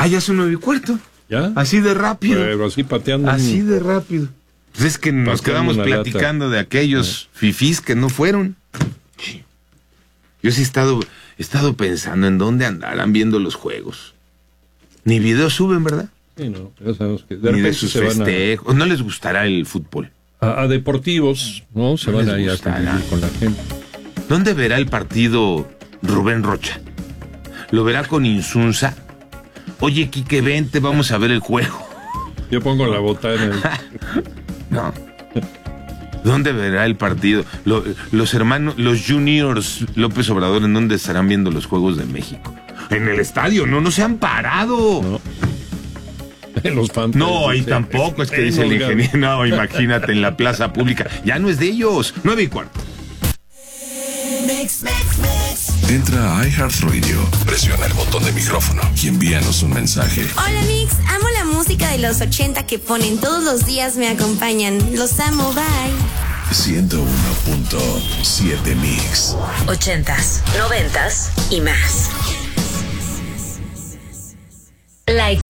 Ah, ya son 9:15. ¿Ya? Así de rápido. Pero así pateando. Así de rápido. Pues es que nos quedamos platicando de aquellos fifís que no fueron. Yo sí he estado pensando en dónde andarán viendo los juegos. Ni videos suben, ¿verdad? Sí, no, ya sabemos que Ni de sus festejos. No les gustará el fútbol. A deportivos, ¿no? Se van ahí a convivir con la gente. ¿Dónde verá el partido Rubén Rocha? ¿Lo verá con Insunza? Oye, Quique, vente, vamos a ver el juego. Yo pongo la botana. No. ¿Dónde verá el partido? Los hermanos, los juniors López Obrador, ¿en dónde estarán viendo los Juegos de México? En el estadio, no se han parado. No. Los fantasmas. No, ahí tampoco, es que dice el ingeniero. No, imagínate, en la plaza pública. Ya no es de ellos. 9:15. Entra a iHeartRadio, presiona el botón de micrófono y envíanos un mensaje. Hola Mix, amo la música de los 80 que ponen todos los días, me acompañan. Los amo, bye. 101.7 Mix. 80s, 90s y más. Like